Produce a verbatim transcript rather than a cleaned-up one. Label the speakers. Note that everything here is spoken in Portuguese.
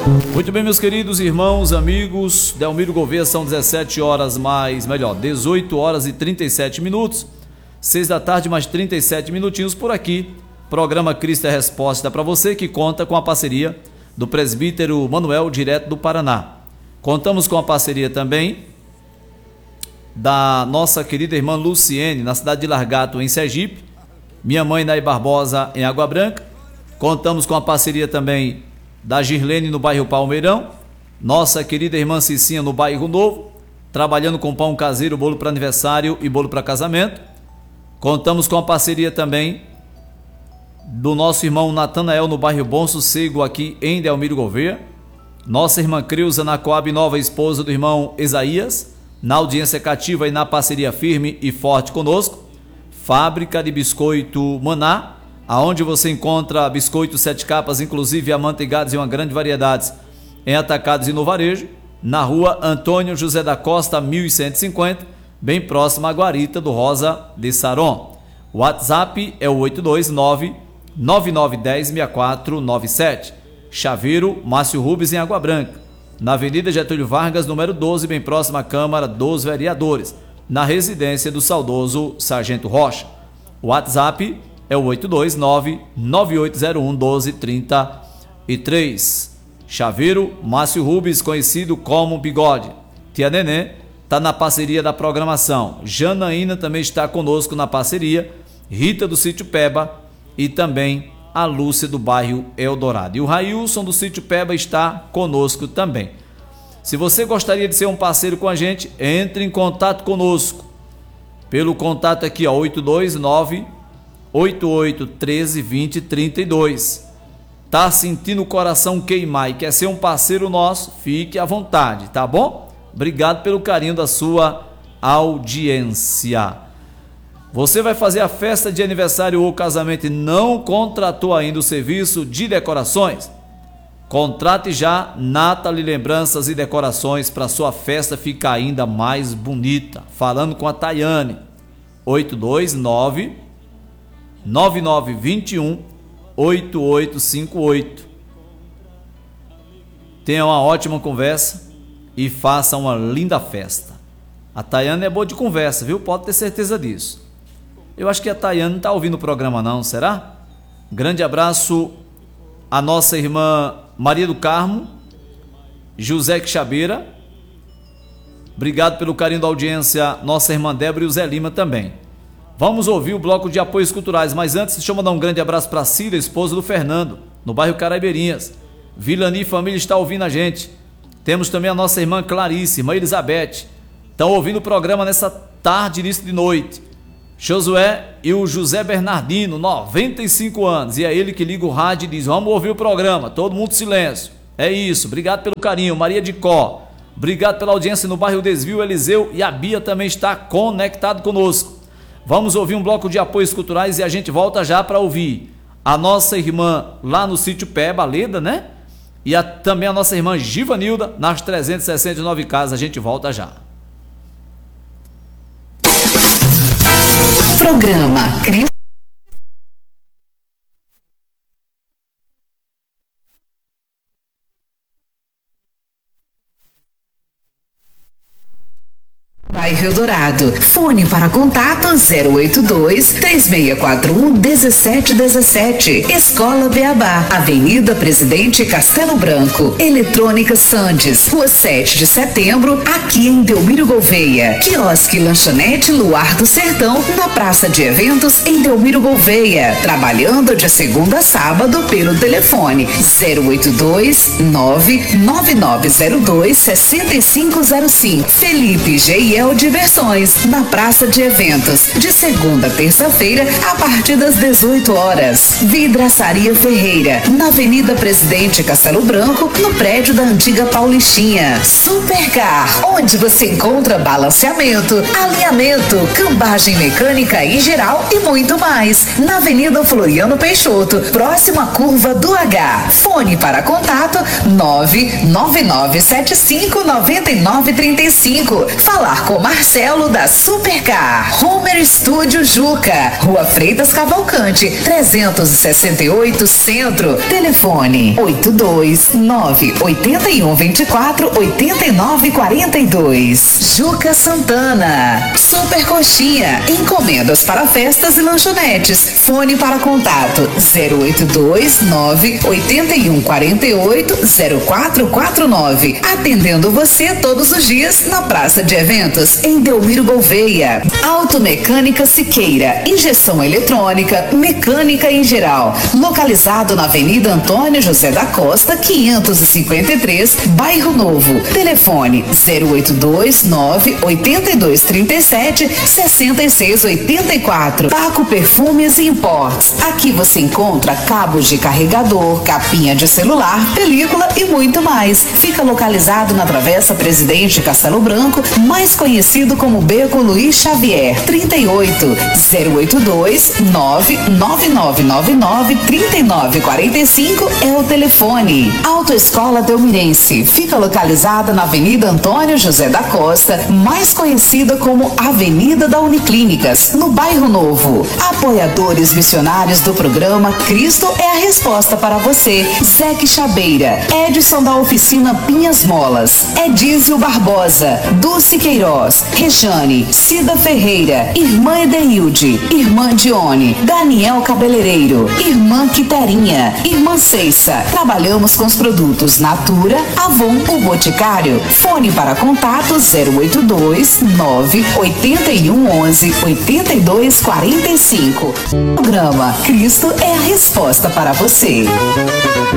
Speaker 1: Muito bem, meus queridos irmãos, amigos, Delmiro Gouveia, são dezessete horas mais, melhor, dezoito horas e trinta e sete minutos, seis da tarde mais trinta e sete minutinhos por aqui. Programa Cristo é Resposta para você, que conta com a parceria do presbítero Manuel, direto do Paraná. Contamos com a parceria também da nossa querida irmã Luciene, na cidade de Largato, em Sergipe, minha mãe Nay Barbosa, em Água Branca. Contamos com a parceria também da Girlene, no bairro Palmeirão, nossa querida irmã Cicinha, no bairro Novo, trabalhando com pão caseiro, bolo para aniversário e bolo para casamento. Contamos com a parceria também do nosso irmão Natanael, no bairro Bom Sossego, aqui em Delmiro Gouveia. Nossa irmã Creuza, na Coab Nova, esposa do irmão Isaías, na audiência cativa e na parceria firme e forte conosco. Fábrica de Biscoito Maná, aonde você encontra biscoitos sete capas, inclusive amanteigados e uma grande variedade em atacados e no varejo, na rua Antônio José da Costa, mil cento e cinquenta, bem próximo à guarita do Rosa de Saron. O WhatsApp é o oito dois nove, nove nove um zero, seis quatro nove sete. Chaveiro Márcio Rubens, em Água Branca, na Avenida Getúlio Vargas, número doze, bem próximo à Câmara dos Vereadores, na residência do saudoso Sargento Rocha. O WhatsApp é o oito dois nove, nove oito zero um, um dois três três. Chaveiro Márcio Rubens, conhecido como Bigode. Tia Nenê está na parceria da programação. Janaína também está conosco na parceria. Rita do Sítio Peba e também a Lúcia do bairro Eldorado. E o Railson do Sítio Peba está conosco também. Se você gostaria de ser um parceiro com a gente, entre em contato conosco pelo contato aqui, ó, oito dois nove, oito oito um três, dois zero três dois. Tá sentindo o coração queimar e quer ser um parceiro nosso? Fique à vontade, tá bom? Obrigado pelo carinho da sua audiência. Você vai fazer a festa de aniversário ou casamento e não contratou ainda o serviço de decorações? Contrate já Nathalie Lembranças e Decorações para sua festa ficar ainda mais bonita. Falando com a Tayane, oito dois nove, nove nove dois um, oito oito cinco oito. Tenha uma ótima conversa e faça uma linda festa. A Tayane é boa de conversa, viu? Pode ter certeza disso. Eu acho que a Tayane não está ouvindo o programa não, será? Grande abraço à nossa irmã Maria do Carmo, José Quixabeira. Obrigado pelo carinho da audiência, nossa irmã Débora e o Zé Lima também. Vamos ouvir o bloco de apoios culturais, mas antes deixa eu mandar um grande abraço para a Cília, esposa do Fernando, no bairro Caraibeirinhas. Vilani e família está ouvindo a gente. Temos também a nossa irmã Clarice, irmã Elizabeth. Estão ouvindo o programa nessa tarde, início de noite. Josué e o José Bernardino, noventa e cinco anos, e é ele que liga o rádio e diz: vamos ouvir o programa, todo mundo silêncio. É isso, obrigado pelo carinho. Maria de Có, obrigado pela audiência no bairro Desvio. Eliseu e a Bia também está conectado conosco. Vamos ouvir um bloco de apoios culturais e a gente volta já para ouvir a nossa irmã lá no Sítio Peba, Leda, né? E a, também a nossa irmã Givanilda, nas trezentas e sessenta e nove casas. A gente volta já.
Speaker 2: Programa Cristo. Bairro Eldorado. Fone para contato zero oito dois, três seis quatro um, um sete um sete. Escola Beabá, Avenida Presidente Castelo Branco. Eletrônica Sandes, Rua sete de setembro, aqui em Delmiro Gouveia. Quiosque Lanchonete Luar do Sertão, na Praça de Eventos, em Delmiro Gouveia. Trabalhando de segunda a sábado pelo telefone zero oito dois, nove nove nove zero dois, seis cinco zero cinco. Felipe G I L Diversões, na Praça de Eventos, de segunda a terça-feira, a partir das dezoito horas. Vidraçaria Ferreira, na Avenida Presidente Castelo Branco, no prédio da antiga Paulistinha. Supercar, onde você encontra balanceamento, alinhamento, cambagem mecânica em geral e muito mais. Na Avenida Floriano Peixoto, próxima à curva do H. Fone para contato nove nove nove sete cinco nove nove três cinco. Falar com Marcelo da Supercar. Homer Studio Juca. Rua Freitas Cavalcante, trezentos e sessenta e oito Centro. Telefone oito dois nove oito um dois quatro oito nove quatro dois. Juca Santana. Super Coxinha. Encomendas para festas e lanchonetes. Fone para contato zero oito dois nove oito um quatro oito zero quatro quatro nove. Atendendo você todos os dias na Praça de Eventos, em Delmiro Gouveia. Automecânica Siqueira. Injeção eletrônica, mecânica em geral. Localizado na Avenida Antônio José da Costa, quinhentos e cinquenta e três, Bairro Novo. Telefone zero oito dois nove oito dois três sete seis seis oito quatro. Paco Perfumes e Imports. Aqui você encontra cabos de carregador, capinha de celular, película e muito mais. Fica localizado na Travessa Presidente Castelo Branco, mais conhecido como Beco Luiz Xavier. trinta e oito zero oito dois nove nove nove nove nove três nove quatro cinco é o telefone. Autoescola Delmirense. Fica localizada na Avenida Antônio José da Costa, mais conhecida como Avenida da Uniclínicas, no Bairro Novo. Apoiadores missionários do programa Cristo é a Resposta para você. Zeque Chabeira, Edson da Oficina Pinhas Molas, Edísio Barbosa, Dulce Queiroz, Rejane, Cida Ferreira, Irmã Edeilde, Irmã Dione, Daniel Cabeleireiro, Irmã Quiterinha, Irmã Ceissa. Trabalhamos com os produtos Natura, Avon, o Boticário. Fone para contato zero oito dois nove oito um onze oito dois quatro cinco. Programa Cristo é a Resposta para você.